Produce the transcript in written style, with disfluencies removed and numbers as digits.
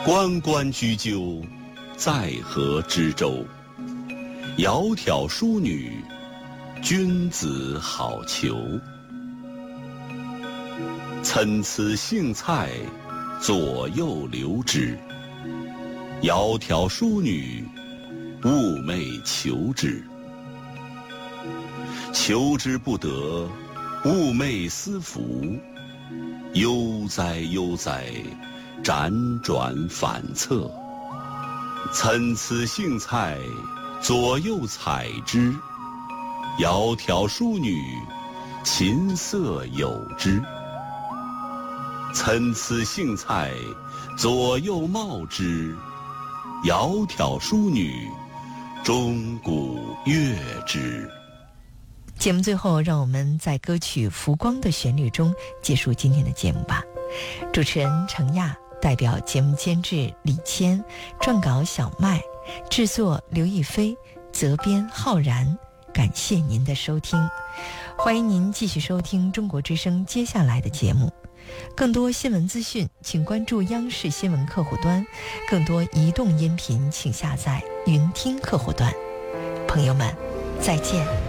关关雎鸠，在河之洲。窈窕淑女，君子好逑。参差荇菜，左右流之。窈窕淑女，寤寐求之。求之不得，寤寐思服。悠哉悠哉，辗转反侧。参差荇菜，左右采之。窈窕淑女，琴瑟友之。参差荇菜，左右芼之。窈窕淑女，钟鼓乐之。 节目最后，让我们在歌曲《浮光》的旋律中结束今天的节目吧。主持人程亚，代表节目监制李谦，撰稿小麦，制作刘亦菲，责编浩然。感谢您的收听，欢迎您继续收听中国之声接下来的节目。更多新闻资讯请关注央视新闻客户端，更多移动音频请下载云听客户端。朋友们，再见。